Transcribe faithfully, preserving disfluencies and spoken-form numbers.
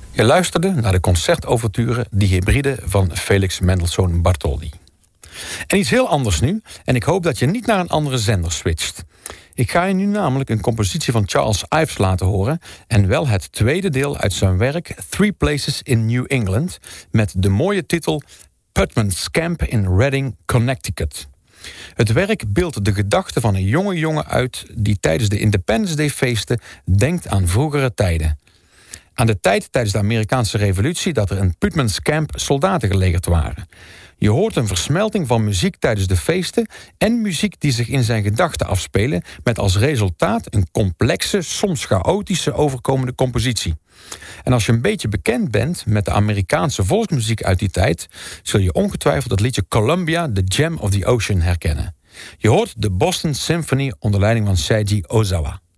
Je luisterde naar de concertoverture Die Hybride van Felix Mendelssohn Bartholdy. En iets heel anders nu, en ik hoop dat je niet naar een andere zender switcht. Ik ga je nu namelijk een compositie van Charles Ives laten horen, en wel het tweede deel uit zijn werk Three Places in New England, met de mooie titel Putman's Camp in Redding, Connecticut. Het werk beeldt de gedachten van een jonge jongen uit die tijdens de Independence Day feesten denkt aan vroegere tijden. Aan de tijd tijdens de Amerikaanse revolutie dat er in Putman's Camp soldaten gelegerd waren. Je hoort een versmelting van muziek tijdens de feesten en muziek die zich in zijn gedachten afspelen, met als resultaat een complexe, soms chaotische overkomende compositie. En als je een beetje bekend bent met de Amerikaanse volksmuziek uit die tijd, zul je ongetwijfeld het liedje Columbia, The Gem of the Ocean herkennen. Je hoort de Boston Symphony onder leiding van Seiji Ozawa.